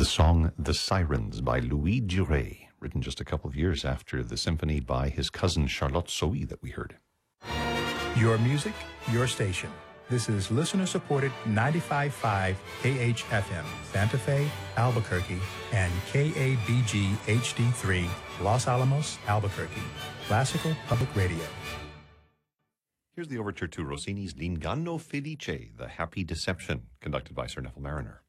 The song The Sirens by Louis Duret, written just a couple of years after the symphony by his cousin Charlotte Sohi that we heard. Your music, your station. This is listener-supported 95.5 KHFM, Santa Fe, Albuquerque, and KABG HD3, Los Alamos, Albuquerque. Classical Public Radio. Here's the overture to Rossini's L'Inganno Felice, The Happy Deception, conducted by Sir Neville Marriner.